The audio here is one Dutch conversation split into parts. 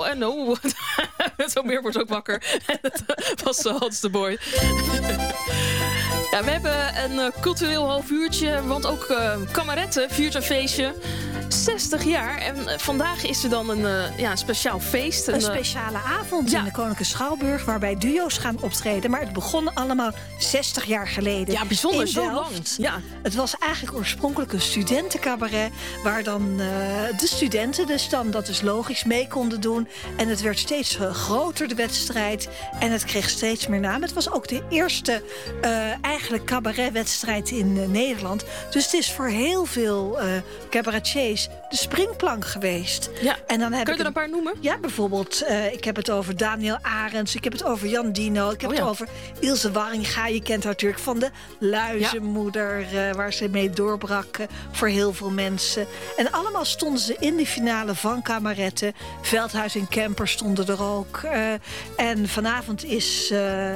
no. Zo meer wordt ook wakker. Dat was Hans de Boy. Ja, we hebben een cultureel half uurtje, want ook Kameretten viert een feestje. 60 jaar. En vandaag is er dan een speciaal feest. Een speciale avond in de Koninklijke Schouwburg, waarbij duo's gaan optreden. Maar het begon allemaal 60 jaar geleden. Ja, bijzonder, zo lang. Ja. Het was eigenlijk oorspronkelijk een studentencabaret, waar dan de studenten dus dan, dat is logisch, mee konden doen. En het werd steeds groter, de wedstrijd. En het kreeg steeds meer naam. Het was ook de eerste eigenlijk cabaretwedstrijd in Nederland. Dus het is voor heel veel cabaretiers de springplank geweest. Ja. En dan heb kun je er een paar noemen? Ja, bijvoorbeeld, ik heb het over Daniel Arends, ik heb het over Jan Dino, ik heb het over Ilse Warringa. Je kent haar natuurlijk van de Luizenmoeder, waar ze mee doorbrak voor heel veel mensen. En allemaal stonden ze in de finale van Kameretten. Veldhuis en Kemper stonden er ook. En vanavond is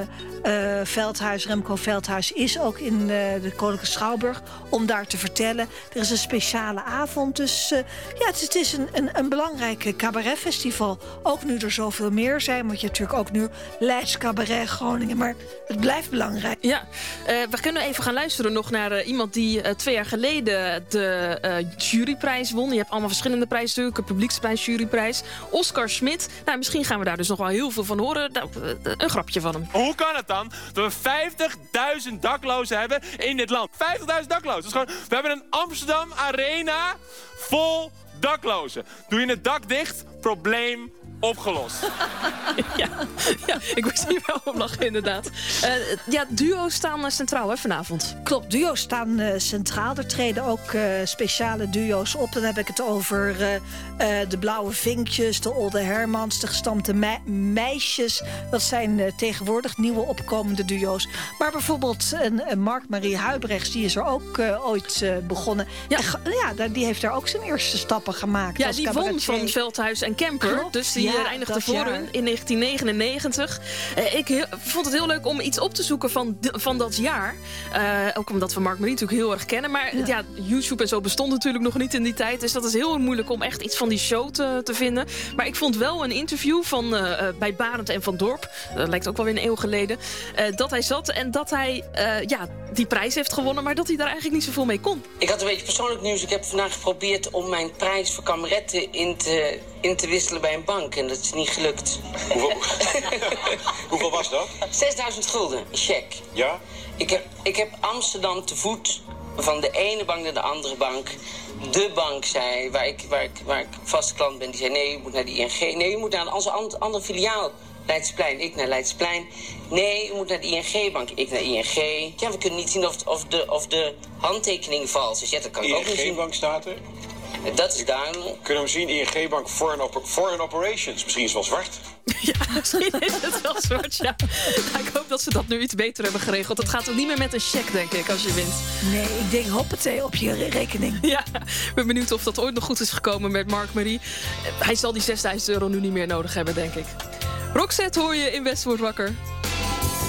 Remco Veldhuis is ook in de Koninklijke Schouwburg om daar te vertellen. Er is een speciale avond. Dus het is een belangrijk cabaretfestival. Ook nu er zoveel meer zijn. Want je hebt natuurlijk ook nu Leids Cabaret Groningen. Maar het blijft belangrijk. Ja, we kunnen even gaan luisteren nog naar iemand die 2 jaar geleden de juryprijs won. Je hebt allemaal verschillende prijzen natuurlijk. Een publieksprijs, juryprijs. Oscar Schmidt. Nou, misschien gaan we daar dus nog wel heel veel van horen. Nou, een grapje van hem. Hoe kan het dan dat we 50.000 daklozen hebben in dit land? 50.000 daklozen. Dat is gewoon, we hebben een Amsterdam Arena vol daklozen. Doe je het dak dicht, probleem opgelost. ja, ik moest hier wel om lachen, inderdaad. Duo's staan centraal hè, vanavond. Klopt, duo's staan centraal. Er treden ook speciale duo's op. Dan heb ik het over de Blauwe Vinkjes, de Olde Hermans, de Gestampte Meisjes. Dat zijn tegenwoordig nieuwe opkomende duo's. Maar bijvoorbeeld een Mark-Marie Huibrechts, die is er ook ooit begonnen. Ja. Die heeft daar ook zijn eerste stappen gemaakt. Ja, die won van Veldhuis en Kemper. Klopt. Dus die eindigde voor hun in 1999. Ik vond het heel leuk om iets op te zoeken van dat jaar. Ook omdat we Mark Marie natuurlijk heel erg kennen. Maar YouTube en zo bestond natuurlijk nog niet in die tijd. Dus dat is heel moeilijk om echt iets van die show te vinden. Maar ik vond wel een interview bij Barend en Van Dorp. Dat lijkt ook wel weer een eeuw geleden. Dat hij zat en dat hij die prijs heeft gewonnen. Maar dat hij daar eigenlijk niet zoveel mee kon. Ik had een beetje persoonlijk nieuws. Ik heb vandaag geprobeerd om mijn prijs voor Kameretten in te wisselen bij een bank. En dat is niet gelukt. Hoeveel was dat? 6.000 gulden, een cheque. Ja? Ik heb Amsterdam te voet van de ene bank naar de andere bank. De bank zei, waar ik vaste klant ben, die zei nee, je moet naar de ING. Nee, je moet naar onze andere filiaal. Leidseplein, ik naar Leidseplein. Nee, je moet naar de ING-bank, ik naar ING. Ja, we kunnen niet zien of de handtekening vals is. Ja, dat kan ik ook niet zien. ING-bank staat er? Dat is duidelijk. Kunnen we zien, ING-bank Foreign Operations. Misschien is het wel zwart. Ja, misschien is het wel zwart, ja. Nou, ik hoop dat ze dat nu iets beter hebben geregeld. Het gaat ook niet meer met een cheque, denk ik, als je wint. Nee, ik denk hoppatee op je rekening. Ja, ik ben benieuwd of dat ooit nog goed is gekomen met Mark Marie. Hij zal die €6.000 nu niet meer nodig hebben, denk ik. Roxette hoor je in West wordt wakker.